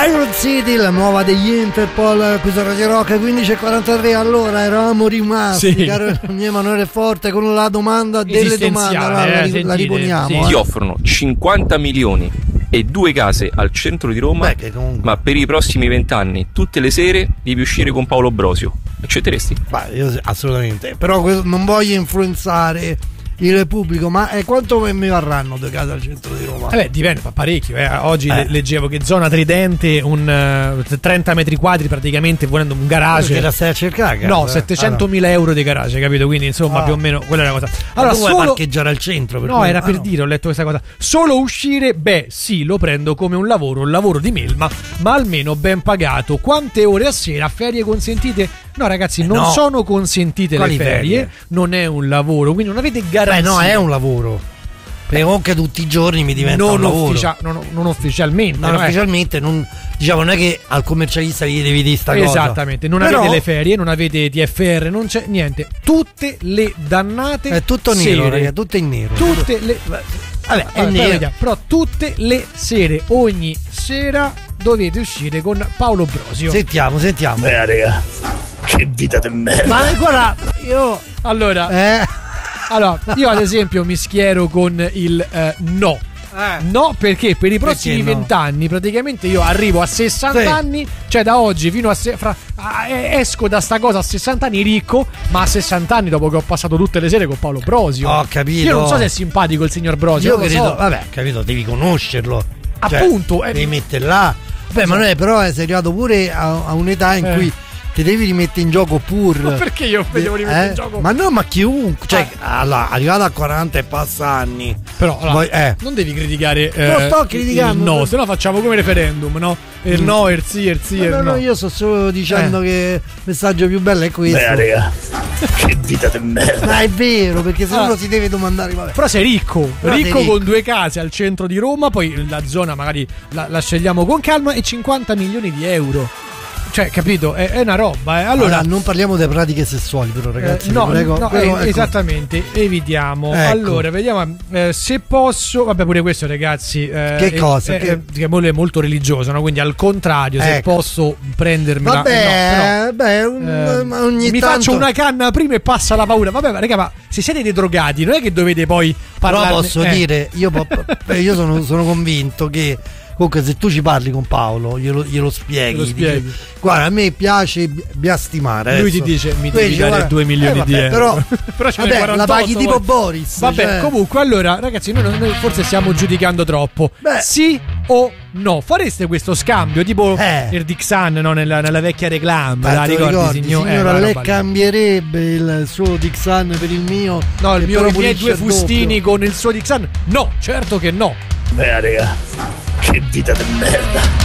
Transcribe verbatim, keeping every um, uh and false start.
Iron City, la nuova degli Interpol, qui su Radio Rock quindici e quarantatré. Allora eravamo rimasti, sì, caro mio Emanuele Forte, con la domanda delle domande. Allora, eh, la, sentite, la riponiamo. sì. Eh. Ti offrono cinquanta milioni e due case al centro di Roma. Beh, che comunque... ma per i prossimi vent'anni tutte le sere devi uscire con Paolo Brosio. Accetteresti? Beh, io assolutamente. Però non voglio influenzare il pubblico, ma eh, quanto mi varranno due case al centro di Roma? Eh beh, dipende, fa parecchio. Eh. Oggi eh. leggevo che zona Tridente, un uh, trenta metri quadri praticamente, volendo un garage. Perché la stai a cercare? No, settecentomila ah, no. euro di garage, capito? Quindi insomma, ah. più o meno quella è la cosa. Allora, solo vuoi parcheggiare al centro? Per no, cui... era ah, per no. dire, ho letto questa cosa. Solo uscire, beh, sì, lo prendo come un lavoro, un lavoro di melma, ma almeno ben pagato. Quante ore a sera? Ferie consentite? No, ragazzi, non no. sono consentite Quali le ferie, ferie? Non è un lavoro, quindi non avete garanzia. Beh, no, è un lavoro. Perché comunque tutti i giorni mi diventa non un lavoro. Ufficia- non, non ufficialmente. Non no, ufficialmente, non, diciamo, non è che al commercialista gli devi dire sta cosa. Esattamente, non Però... avete le ferie, non avete T F R, non c'è niente. Tutte le dannate è tutto sere. nero, raga, tutto in nero. Tutte le Vabbè, è allora, nero. Vediamo, però tutte le sere, ogni sera dovete uscire con Paolo Brosio. Sentiamo, sentiamo. Beh, raga, che vita di merda. Ma guarda, io allora eh. Allora, io ad esempio mi schiero con il eh, no. Eh. No, perché per i prossimi vent'anni no? praticamente io arrivo a sessanta sì. anni, cioè da oggi fino a, se- fra- a esco da sta cosa a sessanta anni ricco, ma a sessanta anni dopo che ho passato tutte le sere con Paolo Brosio. Ho capito. Io non so se è simpatico il signor Brosio. Io credo, so. vabbè, capito, devi conoscerlo. Appunto, cioè, devi mettere là. Beh, ma noi però sei arrivato pure a, a un'età in eh. cui ti devi rimettere in gioco pur. Ma perché io mi devo rimettere eh? in gioco? Ma no, ma chiunque, cioè, ah. allora, arrivato a quaranta e passa anni. Però allora, poi, eh. non devi criticare eh, non sto criticando. No, se no facciamo come referendum, no? Il mm. no, il sì, il sì, no, il no, no. no, io sto solo dicendo eh. che il messaggio più bello è questo. Beh, raga, che vita di merda. Ma è vero, perché se ah. uno si deve domandare, vabbè. Però sei ricco, Però ricco sei con ricco. due case al centro di Roma, poi la zona magari la, la scegliamo con calma, e cinquanta milioni di euro. Cioè, capito? È, è una roba. Eh. Allora, allora, non parliamo delle pratiche sessuali, però, ragazzi. Eh, no, prego. no Però, eh, ecco. esattamente. Evitiamo. Ecco. Allora, vediamo eh, se posso. Vabbè, pure questo, ragazzi. Eh, che cosa? Eh, che... Eh, è molto religioso, no? Quindi, al contrario, se ecco. posso prendermi. Vabbè, no, però, beh, un, eh, ogni mi tanto... faccio una canna prima e passa la paura. Vabbè, ma raga, ma se siete dei drogati, non è che dovete poi parlare. Però posso eh. dire, io, io sono, sono convinto che. Comunque, se tu ci parli con Paolo, glielo, glielo spieghi, lo spieghi. Dici, guarda, a me piace biastimare. Lui adesso. ti dice: mi Lui devi dice, dare guarda, due milioni eh, vabbè, di euro. Però, però vabbè, la paghi tipo poi. Boris. Vabbè, cioè... comunque, allora, ragazzi, noi, noi forse stiamo giudicando troppo. Beh. Sì o no? Fareste questo scambio tipo eh. il Dixan, no? nella, nella vecchia reclama? Beh, la ricordi, ricordi, signor? signora? Eh, lei cambierebbe il suo Dixan per il mio? No, il mio, i miei due doppio. fustini con il suo Dixan? No, certo che no. Beh, raga, che vita di merda.